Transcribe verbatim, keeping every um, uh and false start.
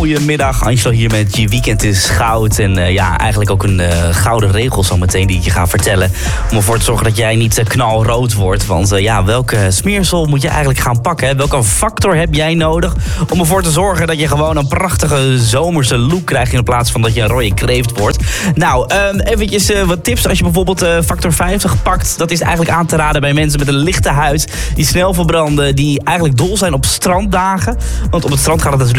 Goedemiddag, Angelo hier met Je Weekend is Goud. En uh, ja, eigenlijk ook een uh, gouden regel zo meteen die ik je ga vertellen. Om ervoor te zorgen dat jij niet uh, knalrood wordt. Want uh, ja, welke smeersel moet je eigenlijk gaan pakken? Hè? Welke factor heb jij nodig om ervoor te zorgen dat je gewoon een prachtige zomerse look krijgt in plaats van dat je een rode kreeft wordt? Nou, um, eventjes uh, wat tips. Als je bijvoorbeeld uh, factor vijftig pakt, dat is eigenlijk aan te raden bij mensen met een lichte huid. Die snel verbranden, die eigenlijk dol zijn op stranddagen. Want op het strand gaat het natuurlijk